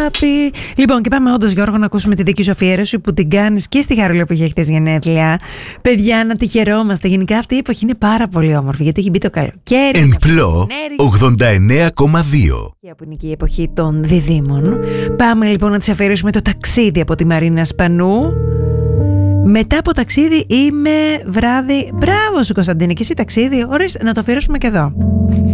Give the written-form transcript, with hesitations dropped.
αγάπη. Λοιπόν, και πάμε όντως, Γιώργο, να ακούσουμε τη δική σου αφιέρωση που την κάνεις και στη Χαρούλα που είχε χτες γενέθλια. Παιδιά, να τη χαιρόμαστε. Γενικά αυτή η εποχή είναι πάρα πολύ όμορφη, γιατί έχει μπει το καλοκαίρι. Εν πλώ 89,2. Που είναι και η εποχή των διδήμων. Πάμε λοιπόν να της αφιερώσουμε το ταξίδι από τη Μαρίνα Σπανού. Μετά από ταξίδι είμαι βράδυ. Μπράβο σου, Κωνσταντίνη, και εσύ ταξίδι. Ορίστε, να το αφιερώσουμε και εδώ.